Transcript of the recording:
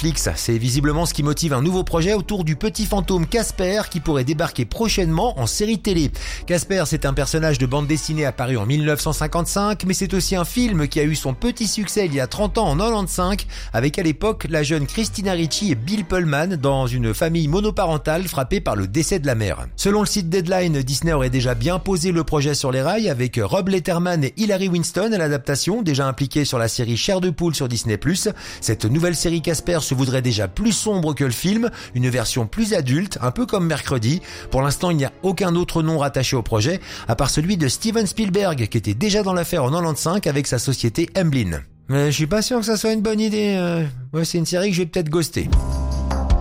Netflix. C'est visiblement ce qui motive un nouveau projet autour du petit fantôme Casper qui pourrait débarquer prochainement en série télé. Casper, c'est un personnage de bande dessinée apparu en 1955, mais c'est aussi un film qui a eu son petit succès il y a 30 ans en 95, avec à l'époque la jeune Christina Ricci et Bill Pullman dans une famille monoparentale frappée par le décès de la mère. Selon le site Deadline, Disney aurait déjà bien posé le projet sur les rails avec Rob Letterman et Hilary Winston à l'adaptation, déjà impliqués sur la série Chair de poule sur Disney+. Cette nouvelle série Casper se voudrait déjà plus sombre que le film, une version plus adulte, un peu comme Mercredi. Pour l'instant, il n'y a aucun autre nom rattaché au projet, à part celui de Steven Spielberg, qui était déjà dans l'affaire en 95 avec sa société Amblin. Mais je suis pas sûr que ça soit une bonne idée. C'est une série que je vais peut-être ghoster.